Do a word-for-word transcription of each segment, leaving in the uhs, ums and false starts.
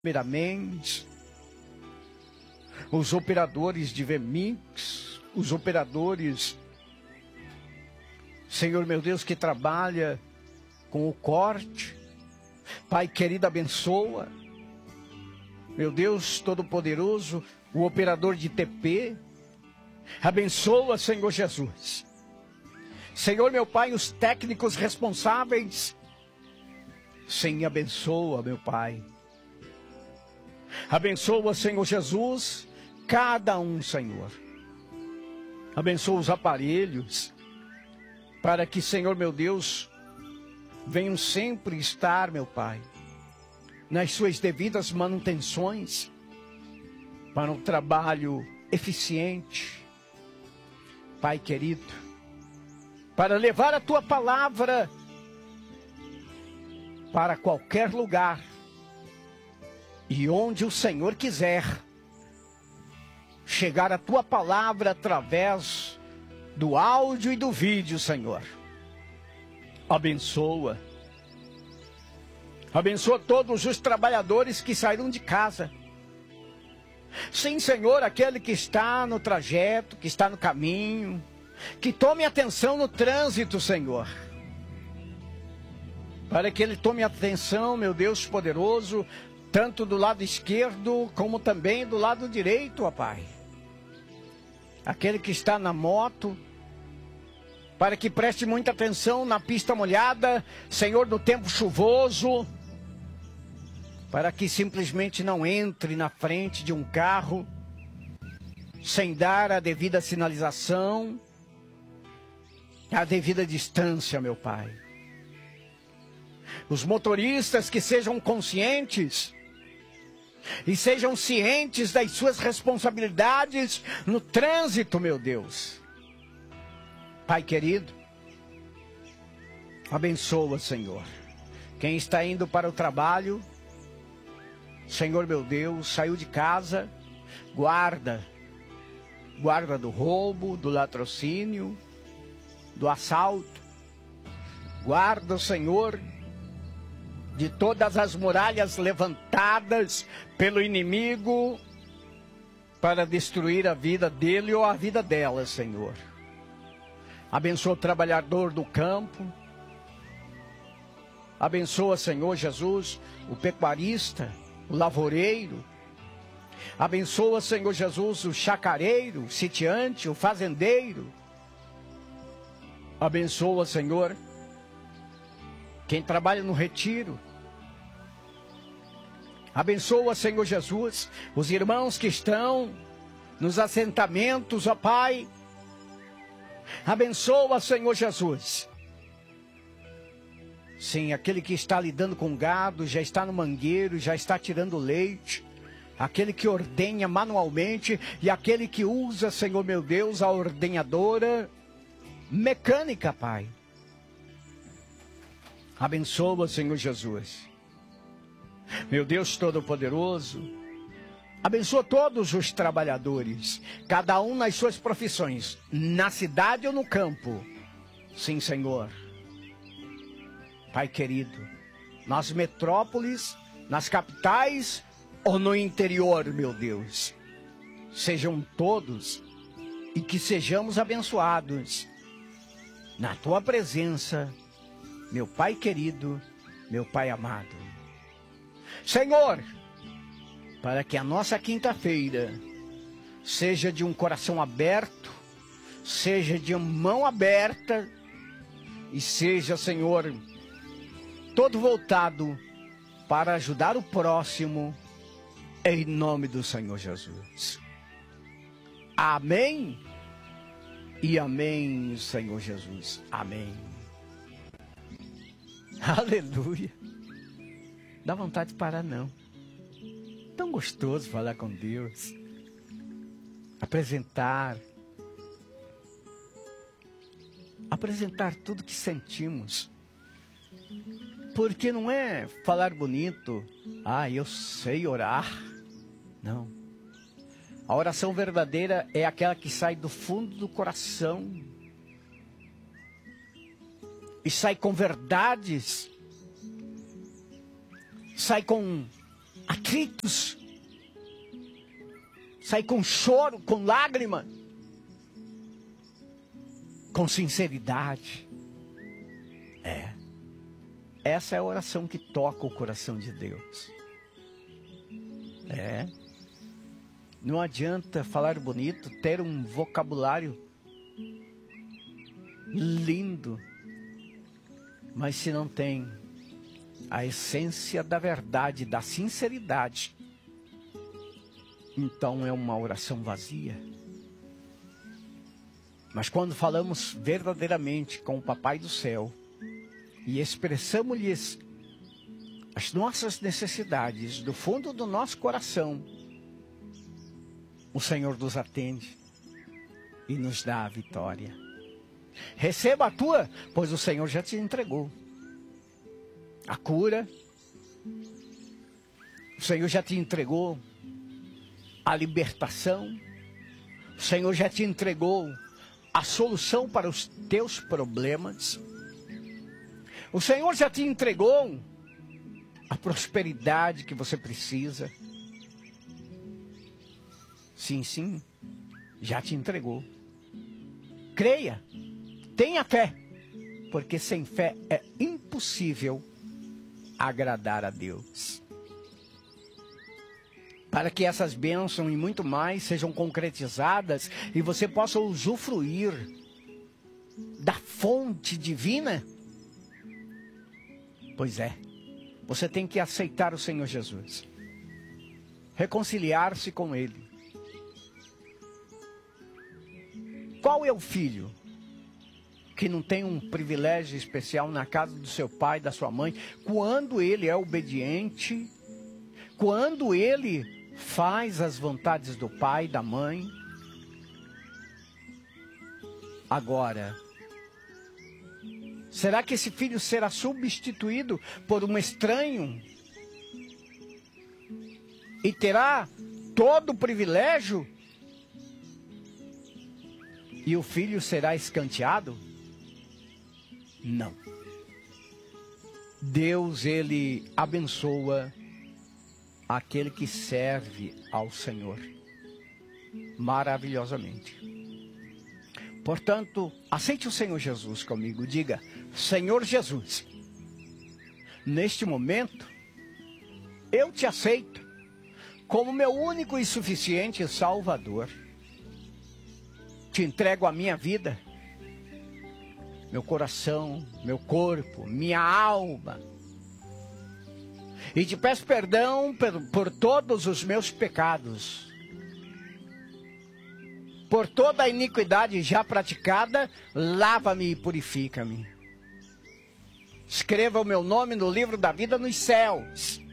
primeiramente, os operadores de Vemix, os operadores, Senhor meu Deus, que trabalha com o corte. Pai querido, abençoa, meu Deus Todo-Poderoso, o operador de T P, abençoa, Senhor Jesus. Senhor meu Pai, os técnicos responsáveis, Sim, abençoa, meu Pai. Abençoa, Senhor Jesus, cada um, Senhor. Abençoa os aparelhos, para que, Senhor meu Deus, venham sempre estar, meu Pai, nas suas devidas manutenções, para um trabalho eficiente, Pai querido, para levar a Tua palavra para qualquer lugar, e onde o Senhor quiser, chegar a Tua palavra através do áudio e do vídeo, Senhor. Abençoa. Abençoa todos os trabalhadores que saíram de casa. Sim, Senhor, aquele que está no trajeto, que está no caminho, que tome atenção no trânsito, Senhor. Para que ele tome atenção, meu Deus poderoso, tanto do lado esquerdo, como também do lado direito, ó Pai. Aquele que está na moto, para que preste muita atenção na pista molhada, Senhor, no tempo chuvoso, para que simplesmente não entre na frente de um carro, sem dar a devida sinalização, a devida distância, meu Pai. Os motoristas que sejam conscientes e sejam cientes das suas responsabilidades no trânsito, meu Deus. Pai querido, abençoa, Senhor. Quem está indo para o trabalho, Senhor meu Deus, saiu de casa, guarda. Guarda do roubo, do latrocínio, do assalto. Guarda, Senhor, de todas as muralhas levantadas pelo inimigo para destruir a vida dele ou a vida dela, Senhor. Abençoa o trabalhador do campo. Abençoa, Senhor Jesus, o pecuarista, o lavoureiro. Abençoa, Senhor Jesus, o chacareiro, o sitiante, o fazendeiro. Abençoa, Senhor, quem trabalha no retiro. Abençoa, Senhor Jesus, os irmãos que estão nos assentamentos, ó Pai. Abençoa, Senhor Jesus. Sim, aquele que está lidando com gado, já está no mangueiro, já está tirando leite. Aquele que ordenha manualmente e aquele que usa, Senhor meu Deus, a ordenhadora mecânica, Pai. Abençoa, Senhor Jesus. Meu Deus Todo-Poderoso, abençoa todos os trabalhadores, cada um nas suas profissões, na cidade ou no campo. Sim, Senhor. Pai querido, nas metrópoles, nas capitais ou no interior, meu Deus. Sejam todos e que sejamos abençoados na Tua presença, meu Pai querido, meu Pai amado. Senhor, para que a nossa quinta-feira seja de um coração aberto, seja de mão aberta e seja, Senhor, todo voltado para ajudar o próximo, em nome do Senhor Jesus. Amém e amém, Senhor Jesus. Amém. Aleluia. Dá vontade de parar, não. Tão gostoso falar com Deus. Apresentar. Apresentar tudo que sentimos. Porque não é falar bonito. Ah, eu sei orar. Não. A oração verdadeira é aquela que sai do fundo do coração. E sai com verdades. Sai com atritos, sair com choro, com lágrima, com sinceridade. É, essa é a oração que toca o coração de Deus. É, não adianta falar bonito, ter um vocabulário lindo, mas se não tem a essência da verdade, da sinceridade, então é uma oração vazia. Mas quando falamos verdadeiramente com o Papai do Céu e expressamos-lhes as nossas necessidades do fundo do nosso coração, o Senhor nos atende e nos dá a vitória. Receba a tua, pois o Senhor já te entregou a cura, o Senhor já te entregou a libertação, o Senhor já te entregou a solução para os teus problemas, o Senhor já te entregou a prosperidade que você precisa. Sim, sim, já te entregou. Creia, tenha fé, porque sem fé é impossível agradar a Deus. Para que essas bênçãos e muito mais sejam concretizadas e você possa usufruir da fonte divina, pois é, você tem que aceitar o Senhor Jesus, reconciliar-se com Ele. Qual é o filho que não tem um privilégio especial na casa do seu pai, da sua mãe, quando ele é obediente, quando ele faz as vontades do pai, da mãe? Agora, será que esse filho será substituído por um estranho e terá todo o privilégio? E o filho será escanteado? Não. Deus, ele abençoa aquele que serve ao Senhor maravilhosamente. Portanto, aceite o Senhor Jesus comigo. Diga: Senhor Jesus, neste momento, eu te aceito como meu único e suficiente Salvador. Te entrego a minha vida, meu coração, meu corpo, minha alma. E te peço perdão por, por todos os meus pecados. Por toda a iniquidade já praticada, lava-me e purifica-me. Escreva o meu nome no livro da vida nos céus.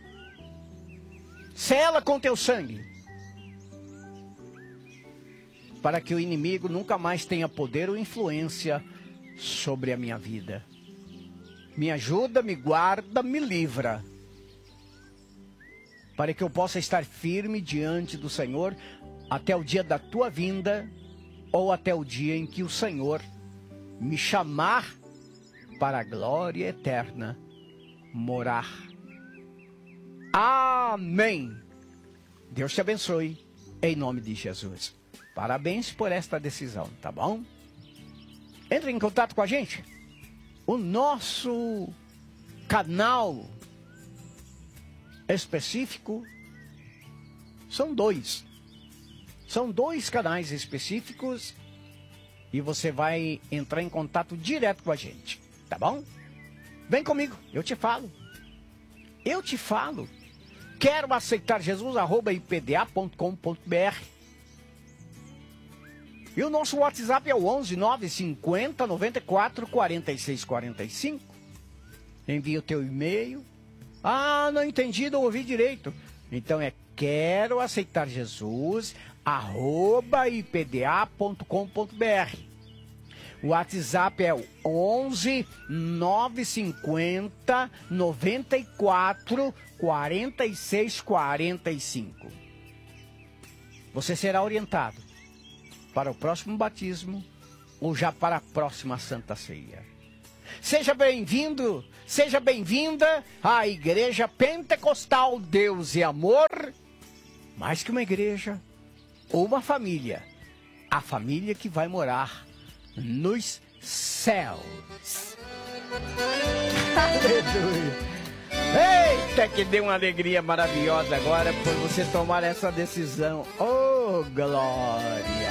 Sela com teu sangue, para que o inimigo nunca mais tenha poder ou influência sobre a minha vida. Me ajuda, me guarda, me livra, para que eu possa estar firme diante do Senhor até o dia da tua vinda, ou até o dia em que o Senhor me chamar para a glória eterna morar. Amém. Deus te abençoe, em nome de Jesus. Parabéns por esta decisão, tá bom? Entre em contato com a gente. O nosso canal específico são dois. São dois canais específicos e você vai entrar em contato direto com a gente, tá bom? Vem comigo, eu te falo. Eu te falo. Quero aceitar Jesus, arroba i p d a ponto com ponto b r. E o nosso WhatsApp é o onze nove cinquenta, noventa e quatro, quarenta e seis, quarenta e cinco. Envia o teu e-mail. Ah, não entendi, não ouvi direito. Então é quero aceitar Jesus, arroba i p d a ponto com ponto b r. O WhatsApp é o onze nove cinquenta, noventa e quatro, quarenta e seis, quarenta e cinco. Você será orientado para o próximo batismo ou já para a próxima Santa Ceia. Seja bem-vindo, seja bem-vinda à Igreja Pentecostal Deus e Amor, mais que uma igreja ou uma família, a família que vai morar nos céus. Aleluia! Eita, que deu uma alegria maravilhosa agora por você tomar essa decisão. Oh, glória!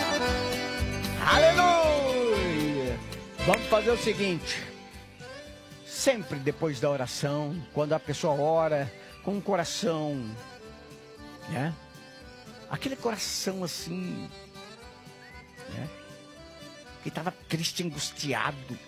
Aleluia! Vamos fazer o seguinte. Sempre depois da oração, quando a pessoa ora com o coração, né? Aquele coração assim, né? Que estava triste, angustiado.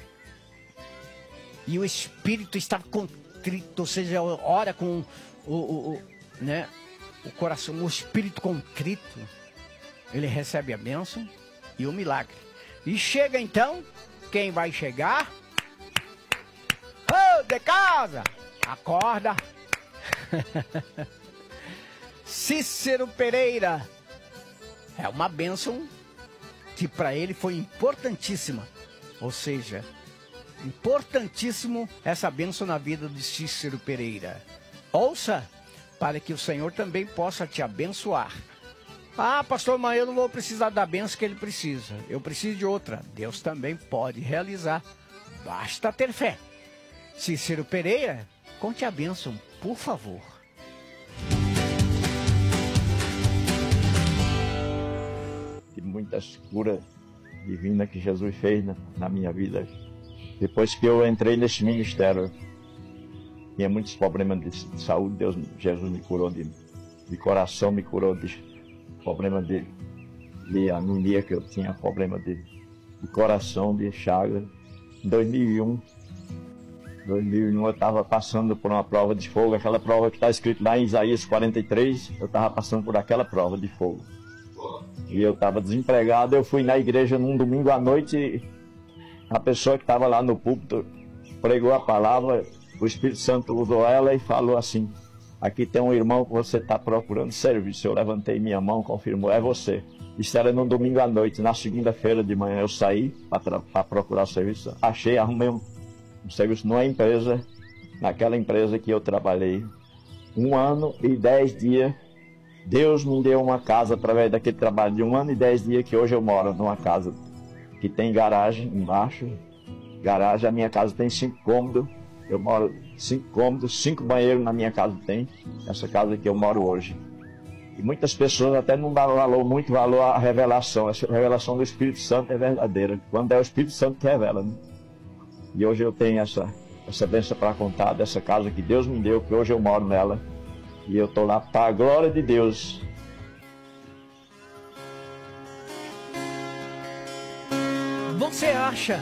E o espírito estava contrito, ou seja, ora com o, o, o, né? o coração, o espírito contrito. Ele recebe a bênção e o milagre. E chega então, quem vai chegar? Ô, de casa! Acorda! Cícero Pereira. É uma bênção que para ele foi importantíssima. Ou seja, importantíssimo essa bênção na vida de Cícero Pereira. Ouça, para que o Senhor também possa te abençoar. Ah, pastor, mas eu não vou precisar da bênção que ele precisa. Eu preciso de outra. Deus também pode realizar. Basta ter fé. Cícero Pereira, conte a bênção, por favor. Tive muitas curas divinas que Jesus fez na, na minha vida. Depois que eu entrei nesse ministério, tinha muitos problemas de, de saúde. Deus, Jesus me curou de, de coração, me curou de problema de, de anemia, que eu tinha problema de, de coração, de chaga. Em dois mil e um, dois mil e um eu estava passando por uma prova de fogo, aquela prova que está escrito lá em Isaías quarenta e três, eu estava passando por aquela prova de fogo. E eu estava desempregado, eu fui na igreja num domingo à noite, e a pessoa que estava lá no púlpito pregou a palavra, o Espírito Santo usou ela e falou assim: aqui tem um irmão que você está procurando serviço. Eu levantei minha mão, confirmou, é você. Isso era no domingo à noite. Na segunda-feira de manhã eu saí para procurar serviço. Achei, arrumei um, um serviço numa empresa, naquela empresa que eu trabalhei um ano e dez dias. Deus me deu uma casa através daquele trabalho de um ano e dez dias, que hoje eu moro numa casa que tem garagem embaixo. Garagem, a minha casa tem cinco cômodos. Eu moro cinco cômodos, cinco banheiros na minha casa tem, essa casa que eu moro hoje. E muitas pessoas até não dão valor, muito valor à revelação. Essa revelação do Espírito Santo é verdadeira, quando é o Espírito Santo que revela, né? E hoje eu tenho essa, essa bênção para contar dessa casa que Deus me deu, que hoje eu moro nela. E eu estou lá para a glória de Deus. Você acha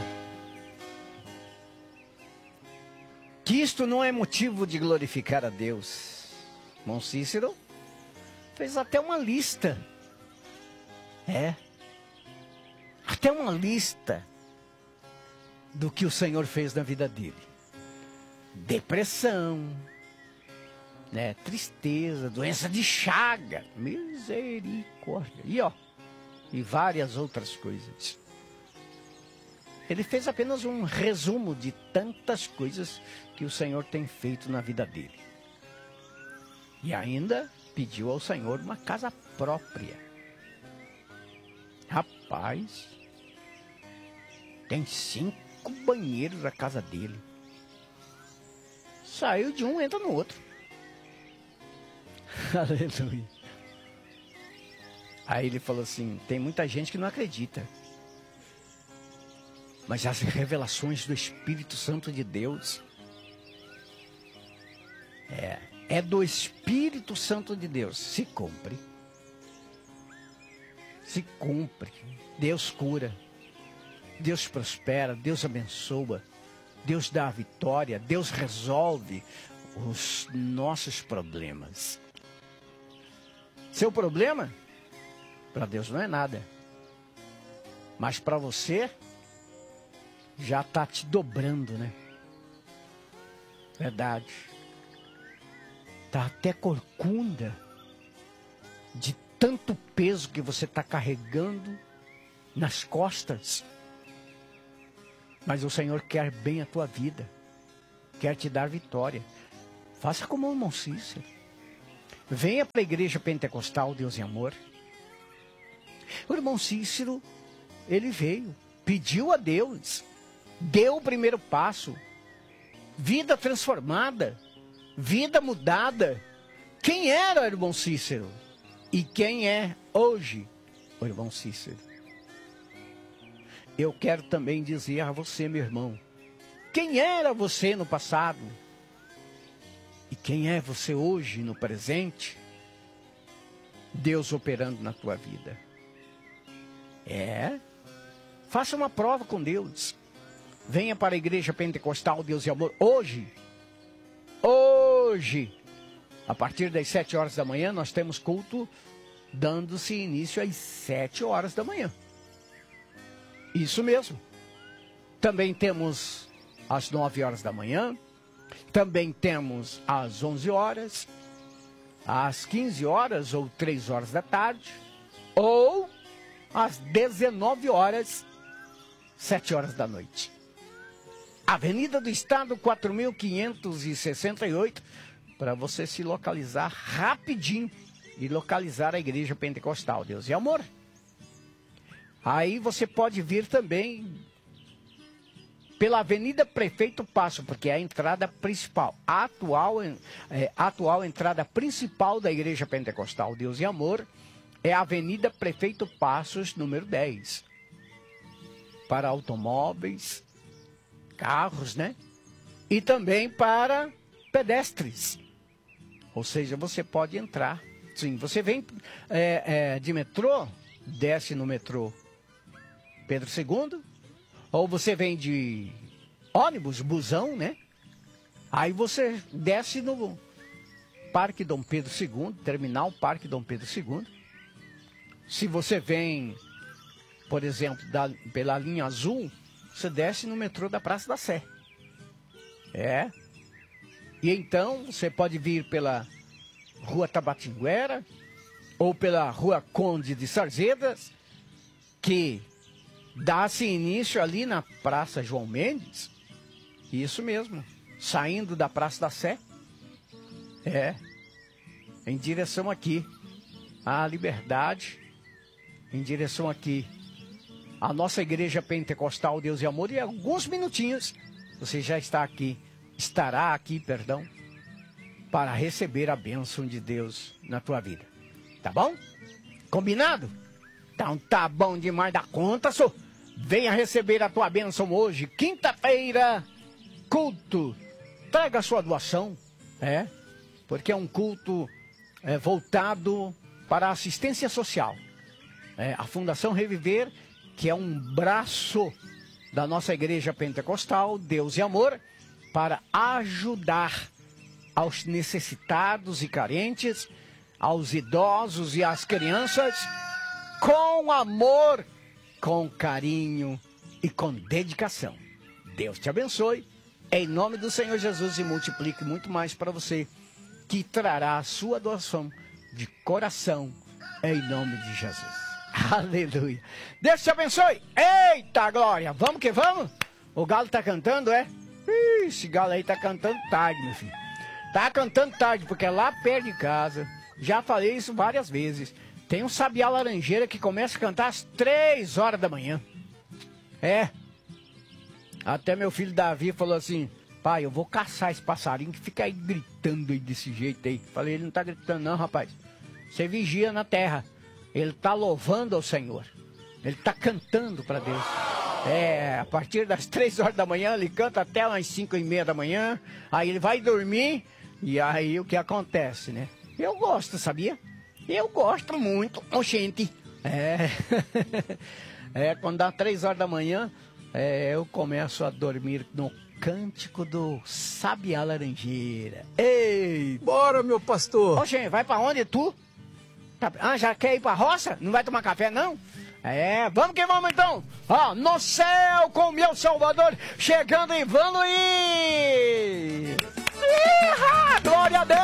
que isto não é motivo de glorificar a Deus? Irmão Cícero fez até uma lista. É. Até uma lista do que o Senhor fez na vida dele. Depressão, né? Tristeza, doença de chaga, misericórdia. E ó, e várias outras coisas. Ele fez apenas um resumo de tantas coisas que o Senhor tem feito na vida dele. E ainda pediu ao Senhor uma casa própria. Rapaz, tem cinco banheiros a casa dele. Saiu de um, entra no outro. Aleluia. Aí ele falou assim, tem muita gente que não acredita. Mas as revelações do Espírito Santo de Deus é, é do Espírito Santo de Deus. Se cumpre. Se cumpre. Deus cura. Deus prospera. Deus abençoa. Deus dá a vitória. Deus resolve os nossos problemas. Seu problema, para Deus não é nada. Mas para você, já está te dobrando, né? Verdade. Está até corcunda de tanto peso que você está carregando nas costas. Mas o Senhor quer bem a tua vida. Quer te dar vitória. Faça como o irmão Cícero. Venha para a igreja pentecostal, Deus e Amor. O irmão Cícero, ele veio, pediu a Deus, deu o primeiro passo. Vida transformada, vida mudada. Quem era o irmão Cícero? E quem é hoje o irmão Cícero? Eu quero também dizer a você, meu irmão, quem era você no passado? E quem é você hoje, no presente? Deus operando na tua vida. É. Faça uma prova com Deus. Venha para a igreja pentecostal Deus e Amor hoje. Hoje. A partir das sete horas da manhã, nós temos culto dando-se início às sete horas da manhã. Isso mesmo. Também temos às nove horas da manhã. Também temos às onze horas, às quinze horas ou três horas da tarde, ou às dezenove horas, sete horas da noite. Avenida do Estado, quatro mil quinhentos e sessenta e oito, para você se localizar rapidinho e localizar a Igreja Pentecostal Deus e Amor. Aí você pode vir também pela Avenida Prefeito Passo, porque é a entrada principal, a atual, é, atual entrada principal da Igreja Pentecostal Deus e Amor é a Avenida Prefeito Passos, número dez. Para automóveis, carros, né? E também para pedestres. Ou seja, você pode entrar. Sim, você vem é, é, de metrô, desce no metrô Pedro segundo, ou você vem de ônibus, busão, né? Aí você desce no Parque Dom Pedro segundo, terminal Parque Dom Pedro segundo. Se você vem, por exemplo, da, pela linha azul, você desce no metrô da Praça da Sé. É. E então você pode vir pela Rua Tabatinguera ou pela Rua Conde de Sarzedas, que dá-se início ali na Praça João Mendes. Isso mesmo, saindo da Praça da Sé. É, em direção aqui à Liberdade, em direção aqui à nossa Igreja Pentecostal Deus e Amor. E alguns minutinhos você já está aqui, estará aqui, perdão, para receber a bênção de Deus na tua vida. Tá bom? Combinado? Então tá bom demais da conta, só. Venha receber a tua bênção hoje, quinta-feira, culto. Traga a sua doação, é, porque é um culto é, voltado para a assistência social. É, a Fundação Reviver, que é um braço da nossa Igreja Pentecostal, Deus e Amor, para ajudar aos necessitados e carentes, aos idosos e às crianças, com amor, com carinho e com dedicação. Deus te abençoe, em nome do Senhor Jesus, e multiplique muito mais para você, que trará a sua doação de coração, em nome de Jesus. Aleluia. Deus te abençoe. Eita glória, vamos que vamos. O galo tá cantando, é? Ih, esse galo aí tá cantando tarde, meu filho. Tá cantando tarde, porque é lá perto de casa. Já falei isso várias vezes. Tem um sabiá laranjeira que começa a cantar às três horas da manhã. É. Até meu filho Davi falou assim: pai, eu vou caçar esse passarinho que fica aí gritando aí desse jeito aí. Falei, ele não tá gritando não, rapaz. Você vigia na terra. Ele tá louvando ao Senhor. Ele tá cantando para Deus. É, a partir das três horas da manhã, ele canta até umas cinco e meia da manhã. Aí ele vai dormir. E aí o que acontece, né? Eu gosto, sabia? Eu gosto muito, oxente. É. É, quando dá três horas da manhã, é, eu começo a dormir no cântico do sabiá laranjeira. Ei! Bora, meu pastor! Oxente, vai pra onde tu? Ah, já quer ir pra roça? Não vai tomar café, não? É, vamos que vamos então! Ó, no céu com o meu Salvador, chegando em Vano e... Glória a Deus!